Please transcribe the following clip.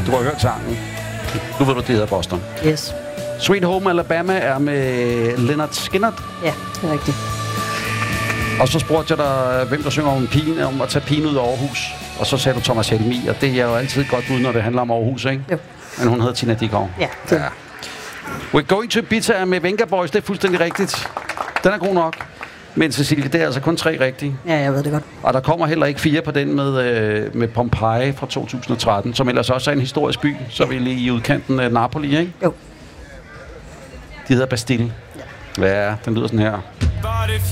Du har hørt sangen. Nu ved du, det hedder Boston. Yes. Sweet Home Alabama er med Leonard Skinner. Ja, det er rigtigt. Og så spurgte jeg dig, hvem der synger om at tage pigen ud af Aarhus. Og så sagde du Thomas Helmi, og det er jo altid godt ud, når det handler om Aarhus, ikke? Jo. Men hun hedder Tina Dickow. Ja. We're Going to Ibiza med Venga Boys, det er fuldstændig rigtigt. Den er god nok. Men Cecilie, det er altså kun 3 rigtige. Ja, jeg ved det godt. Og der kommer heller ikke 4 på den med Pompeii fra 2013, som ellers også er en historisk by, så vi lige i udkanten af Napoli, ikke? Jo. De hedder Bastille. Ja, den lyder sådan her.